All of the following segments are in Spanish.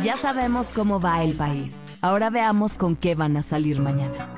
Ya sabemos cómo va el país. Ahora veamos con qué van a salir mañana.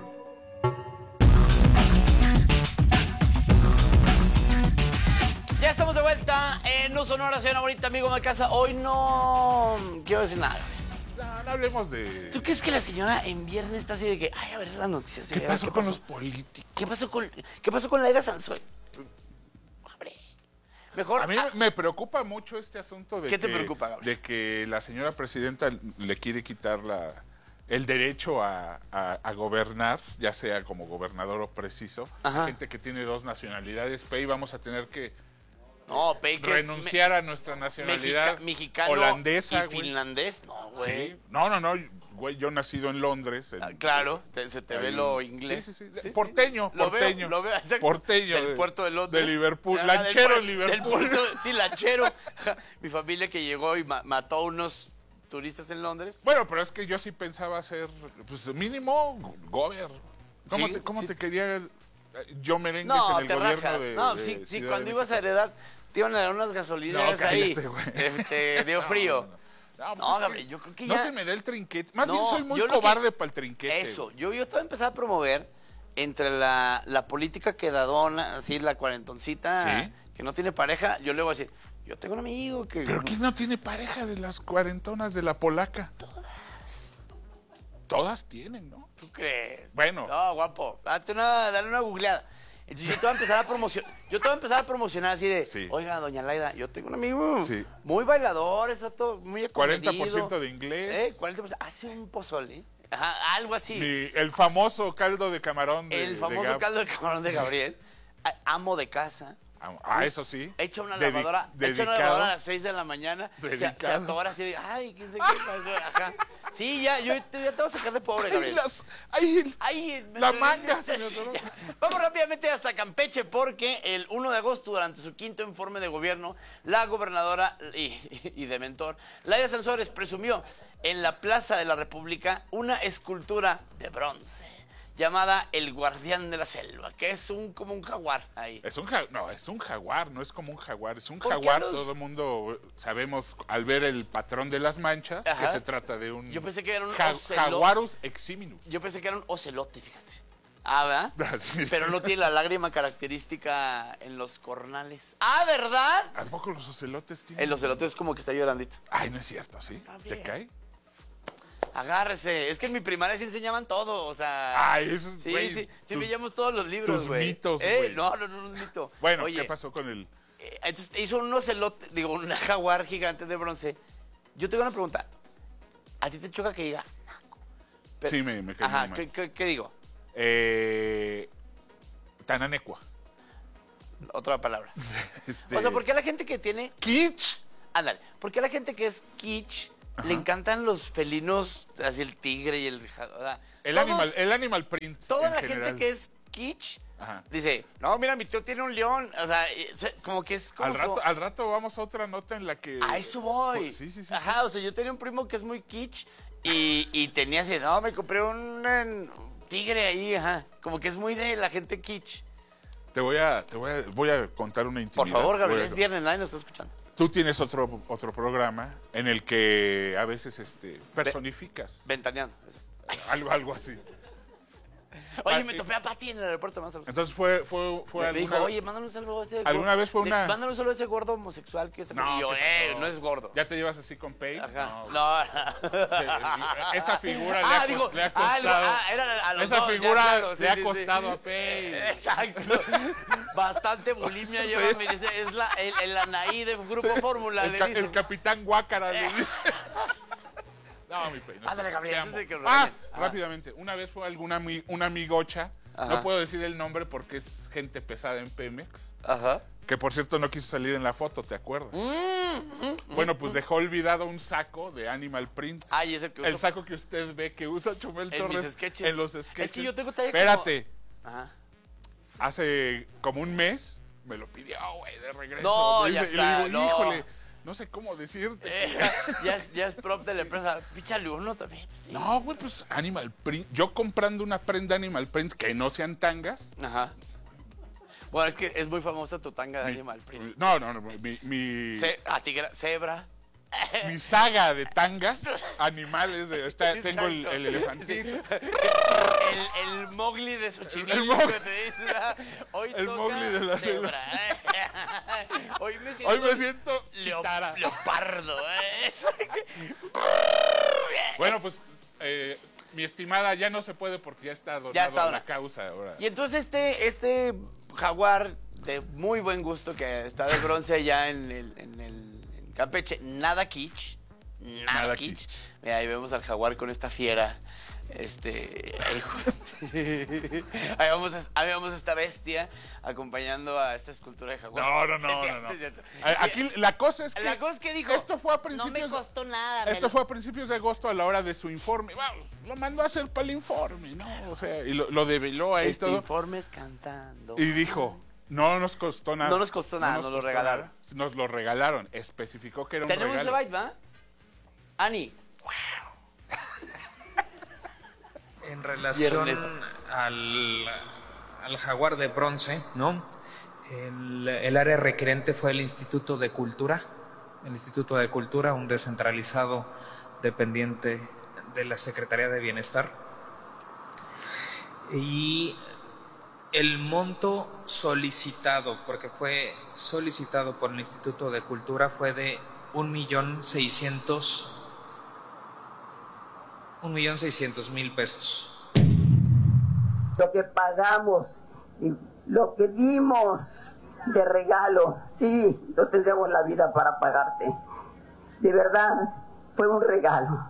Ya estamos de vuelta en No Sonora, señora bonita, amigo de casa. Hoy no quiero decir nada. No hablemos de... ¿Tú crees que la señora en viernes está así de que, ay, a ver las noticias? ¿Qué pasó con los políticos? ¿Qué pasó con Laida Sansores? Hombre, mejor... A mí me preocupa mucho este asunto de ¿Qué te preocupa, Gabriel? De que la señora presidenta le quiere quitar el derecho a gobernar, ya sea como gobernador o preciso. Ajá. Gente que tiene dos nacionalidades, Pei, vamos a tener que No, Pei, que renunciar a nuestra nacionalidad mexicano holandesa, y güey. finlandés. No, güey. Sí. No, güey, yo nacido en Londres. Claro, se te ve lo inglés. Sí. Porteño. Lo veo, exacto. Porteño. Del puerto de Londres. De Liverpool. Ah, Lanchero en Liverpool. Del puerto, sí, lanchero. Mi familia que llegó y mató a unos turistas en Londres. Bueno, pero es que yo sí pensaba ser, pues mínimo, gober. ¿Cómo Sí. te quería yo merengues No, en el te gobierno rajas. de No, de sí, Ciudad cuando de ibas a México? heredar, te iban a dar unas gasolineras No, ahí. cállate, güey. Te dio frío. No, No, es Gabriel, yo creo que no ya... se me da el trinquete. Más No, bien soy muy yo lo cobarde que- para el trinquete. Eso, yo te voy a empezar a promover entre la política quedadona, así la cuarentoncita, Sí. que no tiene pareja, yo le voy a decir, yo tengo un amigo que... ¿Pero quién no tiene pareja de las cuarentonas de la polaca? Todas tienen, ¿no? ¿Tú crees? Bueno. No, guapo, dale una googleada. Entonces yo te voy a empezar a promocionar así de, Sí. oiga, doña Laida, yo tengo un amigo Sí. muy bailador, exacto, muy acomedido. 40% de inglés. 40%, hace un pozole, ajá, algo así. El famoso caldo de camarón El famoso Gab. caldo de camarón de Gabriel, amo de casa. Eso sí. Echa una Dedi- lavadora, dedicado. a las 6 de la mañana, se Dedicado. atora así de, ay, ¿qué pasó? Ajá. Sí, ya te voy a sacar de pobre, Gabriel. Ay, la manga se me Sí, atoró. ya. Vamos rápidamente hasta Campeche porque el 1 de agosto, durante su quinto informe de gobierno, la gobernadora y de mentor, Laida Sansores, presumió en la Plaza de la República una escultura de bronce llamada El Guardián de la Selva, que es como un jaguar ahí. Es un jaguar, no es como un jaguar, es un ¿Por qué jaguar, los- todo el mundo sabemos al ver el patrón de las manchas Ajá. que se trata de un Yo pensé que era un Jaguarus eximinus. Yo pensé que era un ocelote, fíjate. Ah, ¿verdad? Sí. Pero no tiene la lágrima característica en los cornales. Ah, ¿verdad? ¿A poco los ocelotes tienen? El ocelote es como que está llorandito. Ay, no es cierto, ¿sí? bien. ¿Te cae? Agárrese. Es que en mi primaria sí enseñaban todo, o sea... Ay, eso es, Sí, güey, sí tus- veíamos todos los libros, tus güey. mitos, güey. No es un mito. Bueno, Oye, ¿qué pasó con el...? Entonces hizo un ocelote, digo, un jaguar gigante de bronce. Yo tengo una pregunta. ¿A ti te choca que diga naco? Sí, me cae Ajá, muy mal. ¿qué digo? Tananecua. Otra palabra. Este, O sea, ¿por qué a la gente que tiene... Kitsch. Ándale, porque a la gente que es kitsch le encantan los felinos, así el tigre y el... o sea, El todos- animal print Toda en la general. gente que es kitsch Ajá. dice, no, mira, mi tío tiene un león. O sea, como que es como... Al rato vamos a otra nota en la que... A eso voy. Sí. Ajá, o sea, yo tenía un primo que es muy kitsch y tenía así, no, me compré un tigre ahí, ajá. Como que es muy de la gente kitsch. Voy a contar una intimidad. Por favor, Gabriel, Voy a- es viernes, nadie nos está escuchando. Tú tienes otro programa en el que a veces personificas Ventaneando. algo así. Oye, me topé a Pati en el aeropuerto, más Entonces fue me dijo, oye, mándale un saludo a ese ¿Alguna vez fue una- Mándale un saludo a ese gordo homosexual que está... No, y yo, ¿qué pasó? no es gordo. ¿Ya te llevas así con Pei? Ajá. No. Esa figura digo, le ha costado. era a los Esa dos, ya, figura claro, sí, le ha sí, sí. costado a Pei. Exacto. Bastante bulimia lleva, me dice, es el Anaí de Grupo Fórmula, le dice. El capitán Guácara le dice. No, mi Pei. No, Ándale, Gabriel, te antes amo. de que lo regañen. Rápidamente. Una vez fue una amigocha. Ajá. No puedo decir el nombre porque es gente pesada en Pemex. Ajá. Que por cierto no quiso salir en la foto, ¿te acuerdas? Bueno, pues dejó olvidado un saco de Animal Print. Ay, ese que uso. El saco que usted ve que usa Chumel En Torres mis sketches. en los sketches. Es que yo tengo talla Espérate, Ajá. hace como un mes me lo pidió, güey, de regreso. No, Me ya dice- está, y le digo, no. híjole, no sé cómo decirte. Ya es prop de la empresa. Píchale uno también. No, güey, pues Animal Print. Yo comprando una prenda Animal Print que no sean tangas. Ajá. Bueno, es que es muy famosa tu tanga de Animal Print. No, mi Cebra. mi saga de tangas, animales, tengo el elefantito. El Mowgli de Xochimilco. El Mowgli. Te dice, hoy El toca Mowgli de la cebra. Hoy me siento chitara. Leopardo. Bueno, pues, mi estimada, ya no se puede porque ya está donado a la causa ahora. Y entonces este jaguar de muy buen gusto que está de bronce allá en Campeche, nada kitsch. Nada kitsch. Mira, ahí vemos al jaguar con esta fiera. Ahí vemos a esta bestia acompañando a esta escultura de jaguar. No. Aquí la cosa es que dijo, esto fue a principios, no me costó nada. Esto fue a principios de agosto a la hora de su informe. Vamos, lo mandó a hacer para el informe, ¿no? O sea, y lo develó ahí todo. Informes cantando. Y dijo, no nos costó nada. No nos costó nada, nos lo regalaron. Nos lo regalaron. Especificó que era un regalo. Tenemos ese byte, ¿va? Ani. En relación al jaguar de bronce, ¿no? El área requerente fue el Instituto de Cultura. El Instituto de Cultura, un descentralizado dependiente de la Secretaría de Bienestar. Y el monto solicitado, porque fue solicitado por el Instituto de Cultura, fue de 1.600.000 pesos. Lo que pagamos y lo que dimos de regalo, sí, no tendremos la vida para pagarte. De verdad, fue un regalo.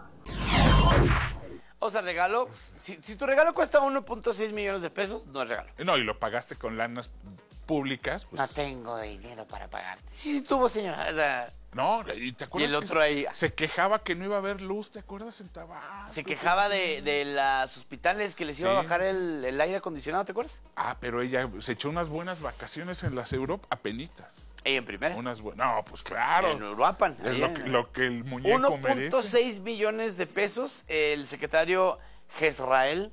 O sea, regalo, si tu regalo cuesta 1.6 millones de pesos, no es regalo. No, y lo pagaste con lanas públicas. Pues, no tengo dinero para pagarte. Sí tuvo, señora. O sea, no, y te acuerdas y el otro que ahí se quejaba que no iba a haber luz, ¿te acuerdas? En Tabasco. Se quejaba de los hospitales que les iba a bajar el aire acondicionado, ¿te acuerdas? Pero ella se echó unas buenas vacaciones en las Europa, apenitas. ¿Ella en primera? No, pues claro. En Uruapan. Es lo que el muñeco merece. 1.6 millones de pesos, el secretario Jezrael.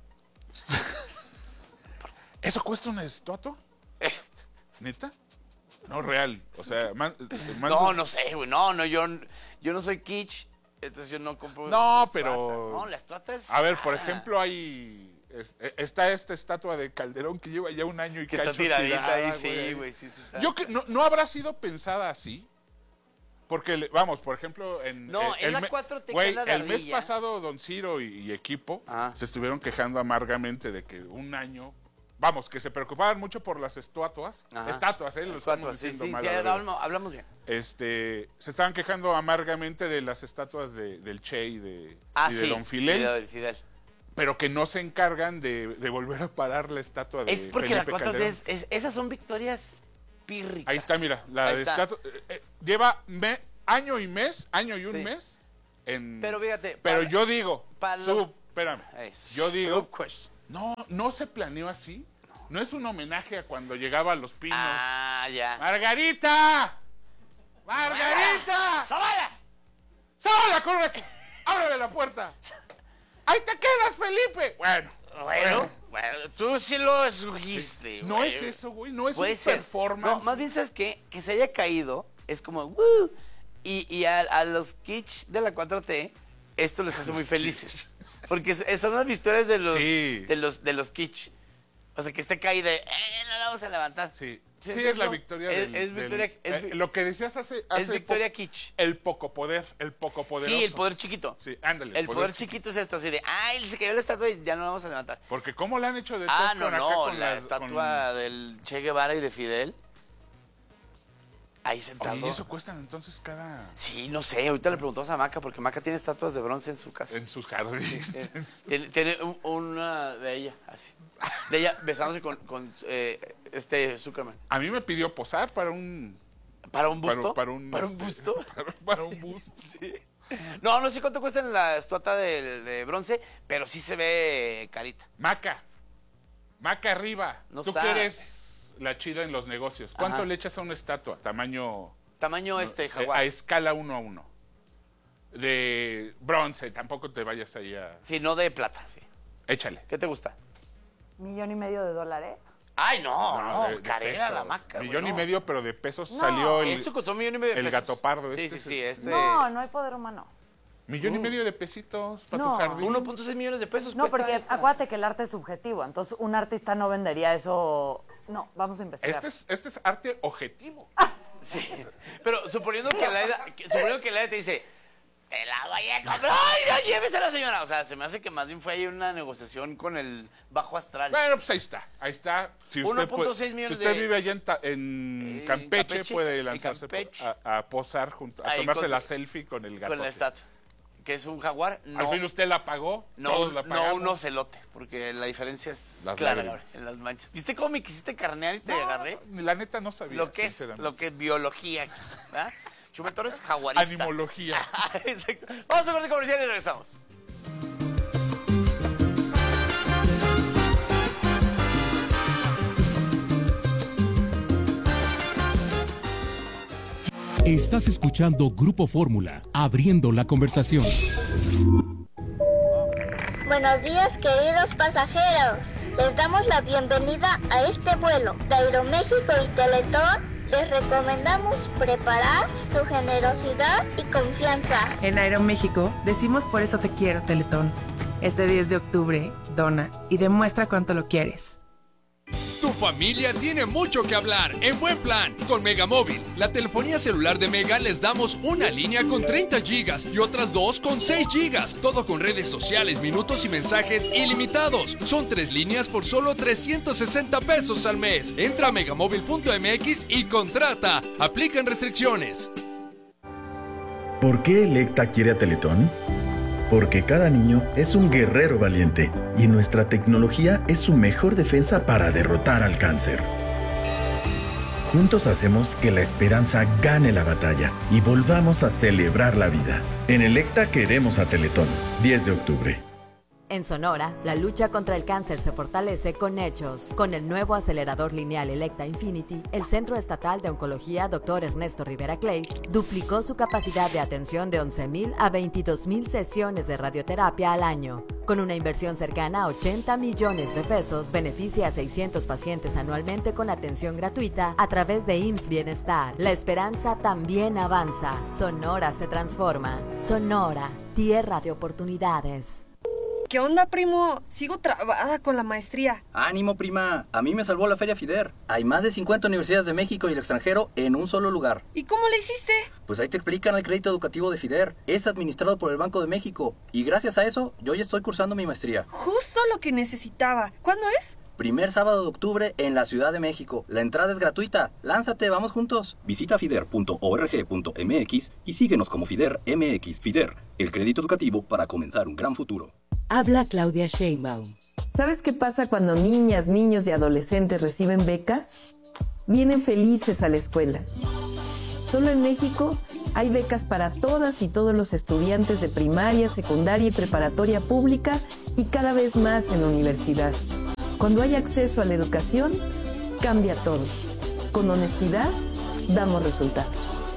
¿Eso cuesta una estatua? ¿Neta? No, real. O sea, no sé, güey. No, yo no soy kitsch, entonces yo no compro. No, pero. No, la estatua es. A ver, por ejemplo, está esta estatua de Calderón que lleva ya un año y que cacho está tiradita tirada, ahí, sí, güey. Sí, está. Yo que no habrá sido pensada así. Porque, vamos, por ejemplo, es la 4T, güey, que es la de el mes ardilla. pasado Don Ciro y equipo se estuvieron quejando amargamente de que un año. Vamos, que se preocupaban mucho por las estatuas. Ajá. Estatuas, lo estamos sí, diciendo sí, mal. sí, hablamos bien. Se estaban quejando amargamente de las estatuas del Che y de Don Fidel. Y de Fidel. Pero que no se encargan de volver a parar la estatua de Es porque Felipe las Calderón. esas son victorias pírricas. Ahí está, mira, la de estatua. Lleva año y un mes en. Pero fíjate. Pero yo digo. Espérame. Yo digo. No se planeó así. No es un homenaje a cuando llegaba a Los Pinos. Ah, ya. ¡Margarita! ¡Margarita! ¡Zavala! ¡Zavala, corre aquí! ¡Ábreme la puerta! ¡Ahí te quedas, Felipe! Bueno, tú sí lo escogiste. No es eso, güey. No es un performance. No, más bien, ¿sabes qué? Que se haya caído es como. Y a los kitsch de la 4T, esto les hace muy felices. Porque son las victorias de los kitsch. O sea, que esté caída, no la vamos a levantar. Sí, es la victoria lo que decías hace es victoria kitsch. El poco poder, Sí, el poder chiquito. Sí, ándale. El poder chiquito es esto, así de, se cayó la estatua y ya no la vamos a levantar. Porque ¿cómo la han hecho de la estatua del Che Guevara y de Fidel. Ahí sentado. ¿Y eso cuestan entonces cada...? Sí, no sé, ahorita le preguntamos a Maca, porque Maca tiene estatuas de bronce en su casa. En su jardín. Tiene una de ella, así. De ella besándose con Zuckerman. A mí me pidió posar para un... ¿Para un busto? ¿Para un busto? Para un busto. Sí. No sé cuánto cuesta en la estatua de bronce, pero sí se ve carita. Maca arriba. No Tú está. que eres la chida en los negocios. ¿Cuánto Ajá. le echas a una estatua? Tamaño jaguar. A escala 1:1. De bronce, tampoco te vayas ahí a... Sí, no de plata, sí. Échale. ¿Qué te gusta? $1.5 million. Ay, no, carera la maca. Millón y medio, pero de pesos No. salió Esto costó $1.5 millones de el pesos. gato pardo. Sí, No hay poder humano. Millón y medio de pesitos para No. tu jardín. 1.6 millones de pesos. No, cuesta porque esta. acuérdate que el arte es subjetivo, entonces un artista no vendería eso. No, vamos a investigar. Este es arte objetivo. Sí, pero suponiendo que la te dice, te la voy a comprar, ¡ay, no, llévesela, señora! O sea, se me hace que más bien fue ahí una negociación con el bajo astral. Bueno, pues ahí está. Si usted 1.6 millones si usted de- vive allá en Campeche, puede en lanzarse Campeche. a posar, a Ahí tomarse con- la selfie con el gato. Con la estatua. Que es un jaguar, Al no. fin usted la pagó, todos la No pagamos. un ocelote, porque la diferencia es Las clara, lágrimas. Gabriel, en las manchas. ¿Viste cómo me quisiste carnear y te agarré? La neta no sabía. Lo que es biología aquí, ¿verdad? Chumel es jaguarista. Animología. Exacto. Vamos a ver de comercial y regresamos. Estás escuchando Grupo Fórmula, abriendo la conversación. Buenos días, queridos pasajeros. Les damos la bienvenida a este vuelo de Aeroméxico y Teletón. Les recomendamos preparar su generosidad y confianza. En Aeroméxico decimos por eso te quiero, Teletón. Este 10 de octubre, dona y demuestra cuánto lo quieres. Tu familia tiene mucho que hablar en Buen Plan con Megamóvil. La telefonía celular de Mega les damos una línea con 30 gigas y otras 2 con 6 gigas. Todo con redes sociales, minutos y mensajes ilimitados. Son 3 líneas por solo 360 pesos al mes. Entra a megamóvil.mx y contrata. Aplican restricciones. ¿Por qué Electa quiere a Teletón? Porque cada niño es un guerrero valiente y nuestra tecnología es su mejor defensa para derrotar al cáncer. Juntos hacemos que la esperanza gane la batalla y volvamos a celebrar la vida. En Electa queremos a Teletón. 10 de octubre. En Sonora, la lucha contra el cáncer se fortalece con hechos. Con el nuevo acelerador lineal Electa Infinity, el Centro Estatal de Oncología Dr. Ernesto Rivera Clays duplicó su capacidad de atención de 11,000 a 22,000 sesiones de radioterapia al año. Con una inversión cercana a 80 millones de pesos, beneficia a 600 pacientes anualmente con atención gratuita a través de IMSS Bienestar. La esperanza también avanza. Sonora se transforma. Sonora, tierra de oportunidades. ¿Qué onda, primo? Sigo trabada con la maestría. ¡Ánimo, prima! A mí me salvó la Feria FIDER. Hay más de 50 universidades de México y el extranjero en un solo lugar. ¿Y cómo le hiciste? Pues ahí te explican el crédito educativo de FIDER. Es administrado por el Banco de México. Y gracias a eso, yo ya estoy cursando mi maestría. Justo lo que necesitaba. ¿Cuándo es? Primer sábado de octubre en la Ciudad de México. La entrada es gratuita. Lánzate, vamos juntos. Visita fider.org.mx y síguenos como FIDER MX. FIDER, el crédito educativo para comenzar un gran futuro. Habla Claudia Sheinbaum. ¿Sabes qué pasa cuando niñas, niños y adolescentes reciben becas? Vienen felices a la escuela. Solo en México hay becas para todas y todos los estudiantes de primaria, secundaria y preparatoria pública y cada vez más en universidad. Cuando hay acceso a la educación, cambia todo. Con honestidad, damos resultados.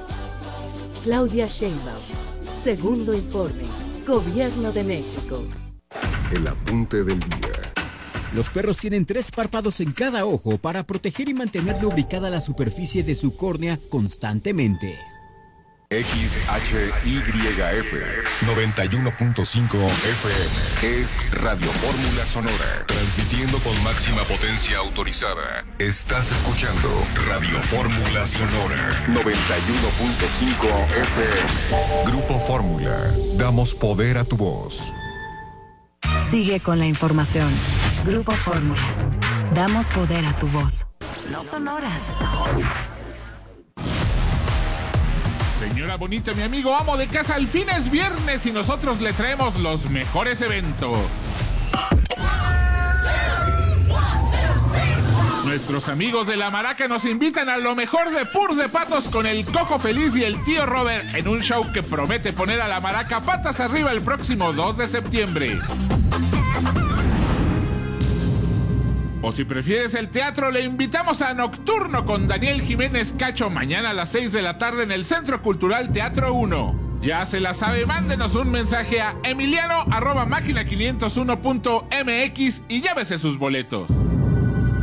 Claudia Sheinbaum. Segundo informe. Gobierno de México. El apunte del día. Los perros tienen 3 párpados en cada ojo para proteger y mantener lubricada la superficie de su córnea constantemente. XHYF 91.5 FM es Radio Fórmula Sonora, transmitiendo con máxima potencia autorizada. Estás escuchando Radio Fórmula Sonora 91.5 FM. Grupo Fórmula, damos poder a tu voz. Sigue con la información. Grupo Fórmula. Damos poder a tu voz. No son horas. Señora bonita, mi amigo amo de casa, al fin es viernes y nosotros le traemos los mejores eventos. Nuestros amigos de La Maraca nos invitan a lo mejor de Pur de Patos con el Cojo Feliz y el Tío Robert en un show que promete poner a La Maraca patas arriba el próximo 2 de septiembre. O si prefieres el teatro, le invitamos a Nocturno con Daniel Jiménez Cacho mañana a las 6 de la tarde en el Centro Cultural Teatro 1. Ya se la sabe, mándenos un mensaje a emiliano@máquina501.mx y llévese sus boletos.